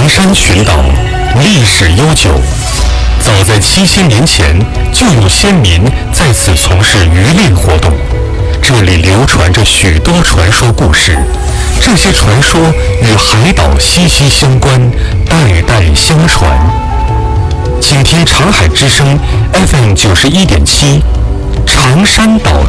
长山群岛历史悠久，早在7000年前就有先民在此从事渔猎活动。这里流传着许多传说故事，这些传说与海岛息息相关，代代相传。请听长海之声 FM91.7，长山岛。